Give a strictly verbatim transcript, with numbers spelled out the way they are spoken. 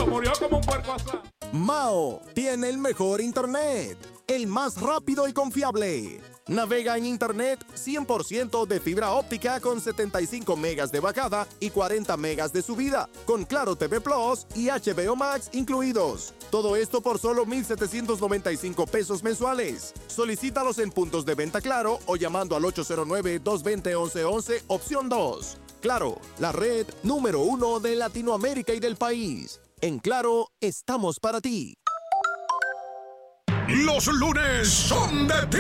murió como un puerco asado. Mao tiene el mejor internet, el más rápido y confiable. Navega en internet cien por ciento de fibra óptica con setenta y cinco megas de bajada y cuarenta megas de subida, con Claro T V Plus y H B O Max incluidos. Todo esto por solo mil setecientos noventa y cinco pesos mensuales. Solicítalos en puntos de venta Claro o llamando al ocho cero nueve, dos dos cero, once once, opción dos. Claro, la red número uno de Latinoamérica y del país. En Claro, estamos para ti. Los lunes son de ti.